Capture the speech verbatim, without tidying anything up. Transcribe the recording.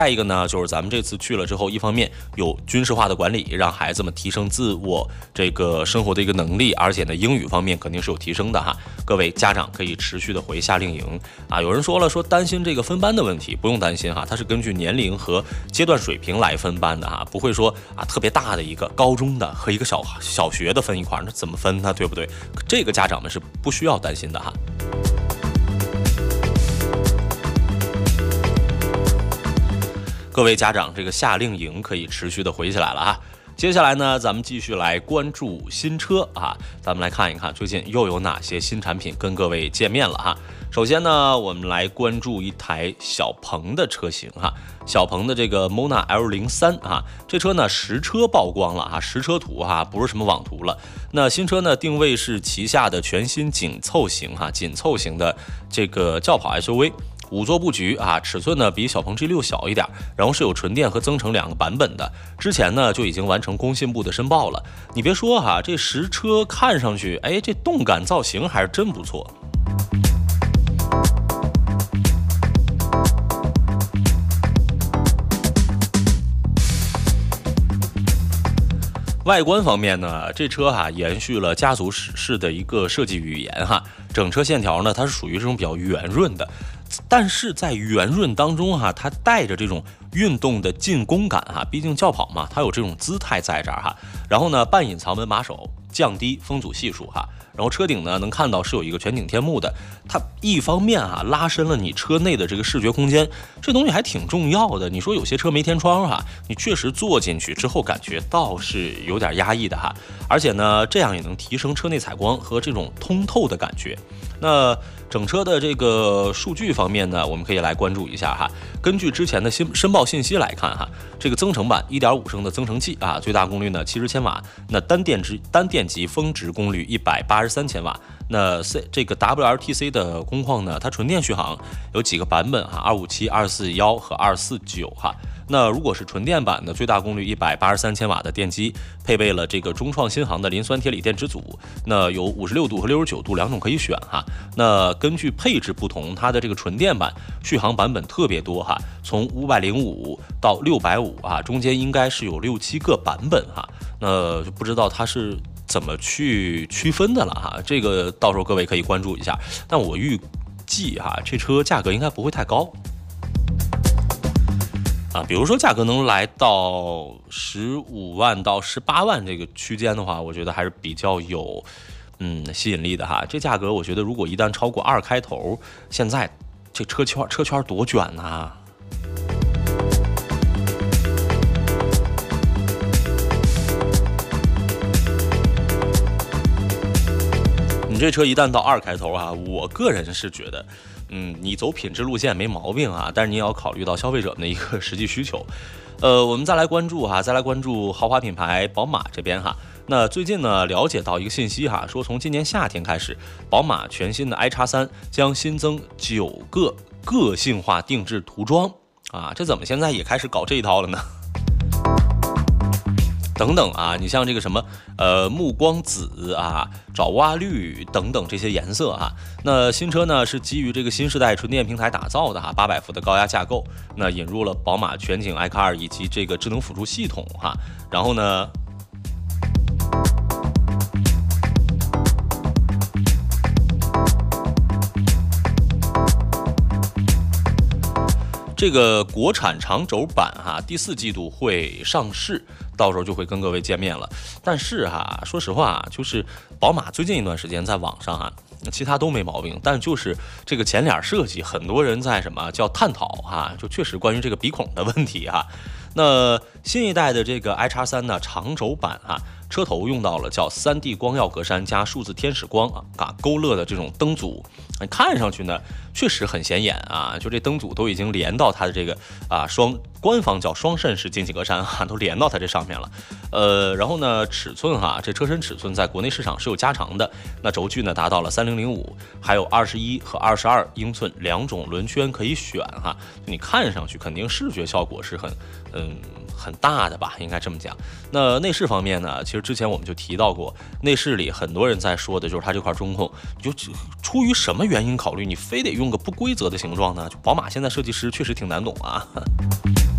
再一个呢，就是咱们这次去了之后，一方面有军事化的管理，让孩子们提升自我这个生活的一个能力，而且呢，英语方面肯定是有提升的哈。各位家长可以持续的回夏令营啊。有人说了，说担心这个分班的问题，不用担心哈，它是根据年龄和阶段水平来分班的哈，不会说啊特别大的一个高中的和一个小小学的分一块，那怎么分呢？对不对？这个家长们是不需要担心的哈。各位家长，这个夏令营可以持续的回起来了哈。接下来呢，咱们继续来关注新车啊，咱们来看一看最近又有哪些新产品跟各位见面了哈。首先呢，我们来关注一台小鹏的车型哈，小鹏的这个 Mona L 零三 啊，这车呢实车曝光了哈，实车图哈，不是什么网图了。那新车呢定位是旗下的全新紧凑型哈，紧凑型的这个轿跑 S U V。五座布局啊，尺寸呢比小鹏 G 六小一点，然后是有纯电和增程两个版本的。之前呢就已经完成工信部的申报了。你别说哈，这实车看上去，哎，这动感造型还是真不错。外观方面呢，这车哈延续了家族式的一个设计语言哈，整车线条呢它是属于这种比较圆润的。但是在圆润当中哈，它带着这种运动的进攻感哈，毕竟轿跑嘛，它有这种姿态在这儿哈。然后呢，半隐藏门把手，降低风阻系数哈。然后车顶呢，能看到是有一个全景天幕的，它一方面哈拉伸了你车内的这个视觉空间，这东西还挺重要的。你说有些车没天窗哈，你确实坐进去之后感觉到是有点压抑的哈。而且呢，这样也能提升车内采光和这种通透的感觉。那整车的这个数据方面呢，我们可以来关注一下哈。根据之前的申申报信息来看哈，这个增程版 一点五 升的增程器啊，最大功率呢七十千瓦，那单电值单电极峰值功率一百八十三千瓦。那 C 这个 W L T C 的工况呢，它纯电续航有几个版本哈，二五七、二四一和二四九哈。那如果是纯电版的，最大功率一百八十三千瓦的电机，配备了这个中创新航的磷酸铁锂电池组，那有五十六度和六十九度两种可以选哈。那根据配置不同，它的这个纯电版续航版本特别多哈，从五百零五到六百五啊，中间应该是有六七个版本哈。那就不知道它是怎么去区分的了哈，这个到时候各位可以关注一下。但我预计哈，这车价格应该不会太高。啊，比如说价格能来到十五万到十八万这个区间的话，我觉得还是比较有嗯吸引力的哈。这价格我觉得如果一旦超过二开头，现在这车圈车圈多卷呐、啊！你这车一旦到二开头啊，我个人是觉得。嗯，你走品质路线没毛病啊，但是你也要考虑到消费者的一个实际需求。呃，我们再来关注哈，再来关注豪华品牌宝马这边哈。那最近呢，了解到一个信息哈，说从今年夏天开始，宝马全新的 i 叉三将新增九个个性化定制涂装啊，这怎么现在也开始搞这一套了呢？等等啊，你像这个什么呃暮光紫啊、爪哇绿等等这些颜色哈、啊，那新车呢是基于这个新时代纯电平台打造的哈，八百伏的高压架构，那引入了宝马全景 i 卡二以及这个智能辅助系统哈，然后呢。这个国产长轴版哈，第四季度会上市，到时候就会跟各位见面了。但是哈，说实话，就是宝马最近一段时间在网上哈，其他都没毛病，但就是这个前脸设计，很多人在什么叫探讨哈，就确实关于这个鼻孔的问题哈。那新一代的这个 i 叉三呢，长轴版哈，车头用到了叫 三 D 光耀格栅加数字天使光啊勾勒的这种灯组，看上去呢确实很显眼啊，就这灯组都已经连到它的这个啊双官方叫双肾式进气格栅哈，都连到它这上面了。呃，然后呢尺寸哈，这车身尺寸在国内市场是有加长的，那轴距呢达到了三零零五，还有二十一和二十二英寸两种轮圈可以选哈，就你看上去肯定视觉效果是很嗯。很大的吧，应该这么讲。那内饰方面呢，其实之前我们就提到过，内饰里很多人在说的就是它这块中控，你就出于什么原因考虑，你非得用个不规则的形状呢？就宝马现在设计师确实挺难懂啊。